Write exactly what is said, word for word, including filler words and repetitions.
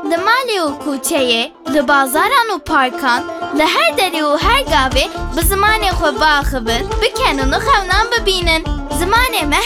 li malê û kûçeyê, li bazaran û parkan, li her derê û her gavê bi zimanê xwe biaxivin, bikin û nixewnan bibînin. Zimanê me